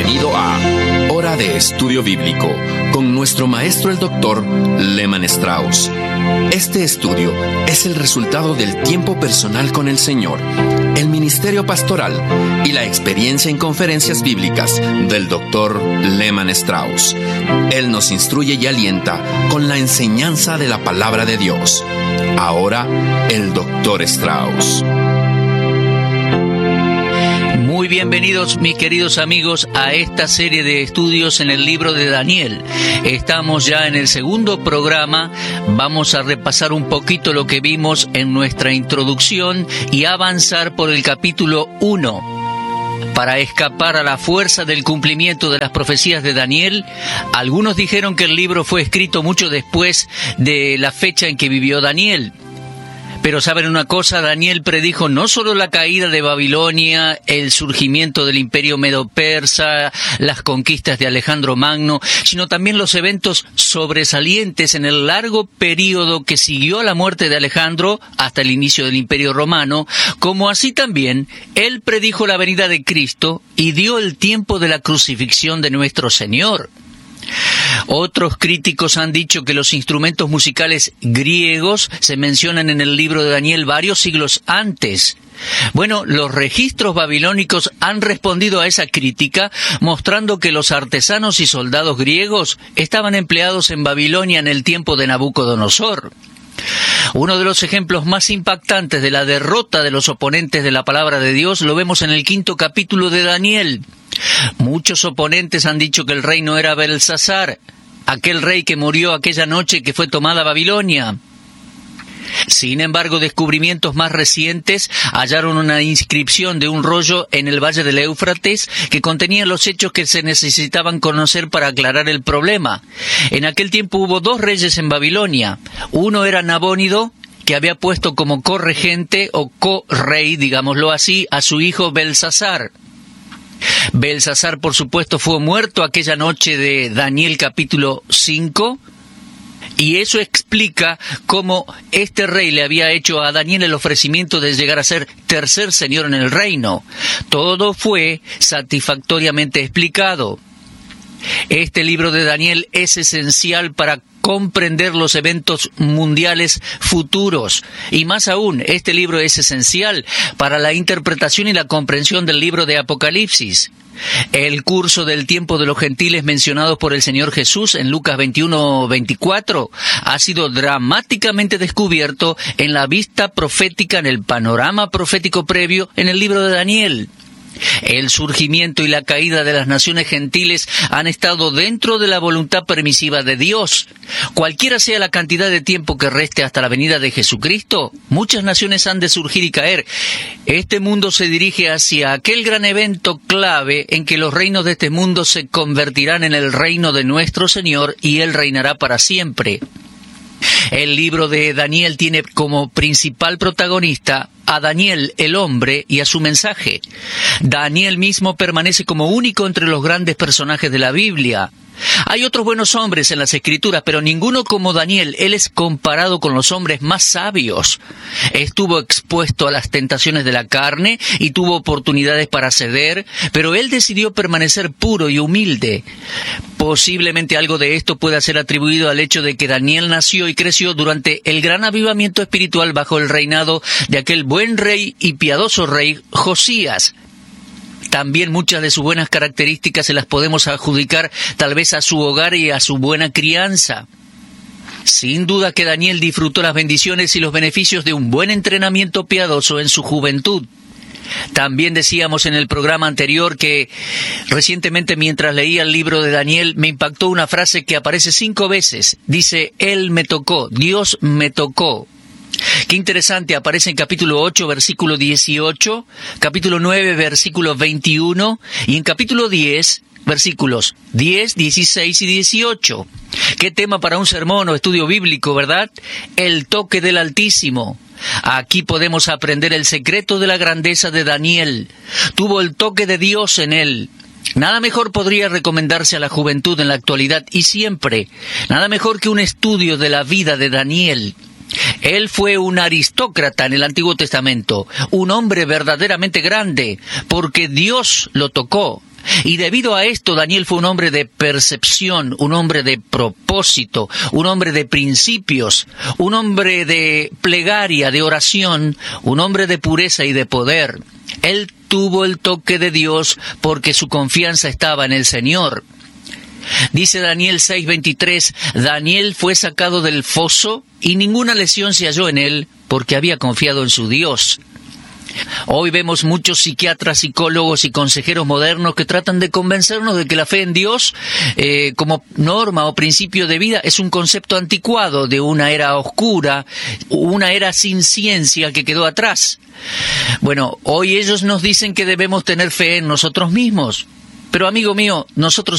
Bienvenido a Hora de Estudio Bíblico con nuestro maestro el Dr. Lehman Strauss. Este estudio es el resultado del tiempo personal con el Señor, el ministerio pastoral y la experiencia en conferencias bíblicas del Dr. Lehman Strauss. Él nos instruye y alienta con la enseñanza de la palabra de Dios. Ahora, el Dr. Strauss. Muy bienvenidos, mis queridos amigos, a esta serie de estudios en el libro de Daniel. Estamos ya en el segundo programa. Vamos a repasar un poquito lo que vimos en nuestra introducción y avanzar por el capítulo 1. Para escapar a la fuerza del cumplimiento de las profecías de Daniel, algunos dijeron que el libro fue escrito mucho después de la fecha en que vivió Daniel. Pero ¿saben una cosa? Daniel predijo no solo la caída de Babilonia, el surgimiento del imperio medo-persa, las conquistas de Alejandro Magno, sino también los eventos sobresalientes en el largo período que siguió a la muerte de Alejandro hasta el inicio del imperio romano, como así también él predijo la venida de Cristo y dio el tiempo de la crucifixión de nuestro Señor. Otros críticos han dicho que los instrumentos musicales griegos se mencionan en el libro de Daniel varios siglos antes. Bueno, los registros babilónicos han respondido a esa crítica, mostrando que los artesanos y soldados griegos estaban empleados en Babilonia en el tiempo de Nabucodonosor. Uno de los ejemplos más impactantes de la derrota de los oponentes de la palabra de Dios lo vemos en el 5º capítulo de Daniel. Muchos oponentes han dicho que el rey no era Belsasar, aquel rey que murió aquella noche que fue tomada Babilonia. Sin embargo, descubrimientos más recientes hallaron una inscripción de un rollo en el valle del Éufrates que contenía los hechos que se necesitaban conocer para aclarar el problema. En aquel tiempo hubo 2 reyes en Babilonia. Uno era Nabónido, que había puesto como corregente o co-rey, digámoslo así, a su hijo Belsasar. Belsasar, por supuesto, fue muerto aquella noche de Daniel capítulo 5, y eso explica cómo este rey le había hecho a Daniel el ofrecimiento de llegar a ser tercer señor en el reino. Todo fue satisfactoriamente explicado. Este libro de Daniel es esencial para comprender los eventos mundiales futuros. Y más aún, este libro es esencial para la interpretación y la comprensión del libro de Apocalipsis. El curso del tiempo de los gentiles mencionados por el Señor Jesús en Lucas 21:24 ha sido dramáticamente descubierto en la vista profética, en el panorama profético previo en el libro de Daniel. El surgimiento y la caída de las naciones gentiles han estado dentro de la voluntad permisiva de Dios. Cualquiera sea la cantidad de tiempo que reste hasta la venida de Jesucristo, muchas naciones han de surgir y caer. Este mundo se dirige hacia aquel gran evento clave en que los reinos de este mundo se convertirán en el reino de nuestro Señor y Él reinará para siempre. El libro de Daniel tiene como principal protagonista a Daniel, el hombre, y a su mensaje. Daniel mismo permanece como único entre los grandes personajes de la Biblia. Hay otros buenos hombres en las Escrituras, pero ninguno como Daniel. Él es comparado con los hombres más sabios. Estuvo expuesto a las tentaciones de la carne y tuvo oportunidades para ceder, pero él decidió permanecer puro y humilde. Posiblemente algo de esto pueda ser atribuido al hecho de que Daniel nació y creció durante el gran avivamiento espiritual bajo el reinado de aquel buen rey y piadoso rey Josías. También muchas de sus buenas características se las podemos adjudicar tal vez a su hogar y a su buena crianza. Sin duda que Daniel disfrutó las bendiciones y los beneficios de un buen entrenamiento piadoso en su juventud. También decíamos en el programa anterior que recientemente mientras leía el libro de Daniel me impactó una frase que aparece 5 veces. Dice, Él me tocó, Dios me tocó. Qué interesante, aparece en capítulo 8, versículo 18, capítulo 9, versículo 21, y en capítulo 10, versículos 10, 16 y 18. Qué tema para un sermón o estudio bíblico, ¿verdad? El toque del Altísimo. Aquí podemos aprender el secreto de la grandeza de Daniel. Tuvo el toque de Dios en él. Nada mejor podría recomendarse a la juventud en la actualidad y siempre. Nada mejor que un estudio de la vida de Daniel. Él fue un aristócrata en el Antiguo Testamento, un hombre verdaderamente grande, porque Dios lo tocó. Y debido a esto, Daniel fue un hombre de percepción, un hombre de propósito, un hombre de principios, un hombre de plegaria, de oración, un hombre de pureza y de poder. Él tuvo el toque de Dios porque su confianza estaba en el Señor. Dice Daniel 6:23, Daniel fue sacado del foso y ninguna lesión se halló en él porque había confiado en su Dios. Hoy vemos muchos psiquiatras, psicólogos y consejeros modernos que tratan de convencernos de que la fe en Dios como norma o principio de vida es un concepto anticuado de una era oscura, una era sin ciencia que quedó atrás. Bueno, hoy ellos nos dicen que debemos tener fe en nosotros mismos. Pero amigo mío, nosotros